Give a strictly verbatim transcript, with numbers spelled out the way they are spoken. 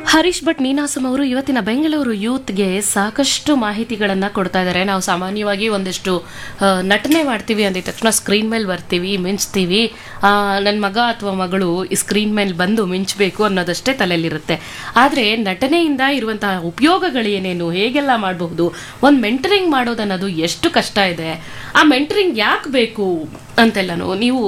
ಹರೀಶ್ ಭಟ್ ನೀನಾಸಂ ಅವರು ಇವತ್ತಿನ ಬೆಂಗಳೂರು ಯೂತ್ಗೆ ಸಾಕಷ್ಟು ಮಾಹಿತಿಗಳನ್ನ ಕೊಡ್ತಾ ಇದ್ದಾರೆ. ನಾವು ಸಾಮಾನ್ಯವಾಗಿ ಒಂದಿಷ್ಟು ನಟನೆ ಮಾಡ್ತೀವಿ ಅಂದ ತಕ್ಷಣ ಸ್ಕ್ರೀನ್ ಮೇಲೆ ಬರ್ತೀವಿ, ಮಿಂಚ್ತೀವಿ, ನನ್ನ ಮಗ ಅಥವಾ ಮಗಳು ಈ ಸ್ಕ್ರೀನ್ ಮೇಲೆ ಬಂದು ಮಿಂಚಬೇಕು ಅನ್ನೋದಷ್ಟೇ ತಲೆಯಲ್ಲಿರುತ್ತೆ. ಆದರೆ ನಟನೆಯಿಂದ ಇರುವಂತಹ ಉಪಯೋಗಗಳೇನೇನು, ಹೇಗೆಲ್ಲ ಮಾಡಬಹುದು, ಒಂದು ಮೆಂಟರಿಂಗ್ ಮಾಡೋದನ್ನೋದು ಎಷ್ಟು ಕಷ್ಟ ಇದೆ, ಆ ಮೆಂಟರಿಂಗ್ ಯಾಕೆ ಬೇಕು ಅಂತೆಲ್ಲನೂ ನೀವು